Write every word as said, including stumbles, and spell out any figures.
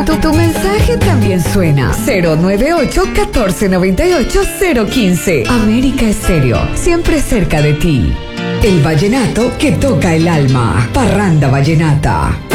Tu, tu, tu mensaje también suena. cero nueve ocho, uno cuatro nueve ocho, cero uno cinco. América Estéreo, siempre cerca de ti. El vallenato que toca el alma. Parranda Vallenata.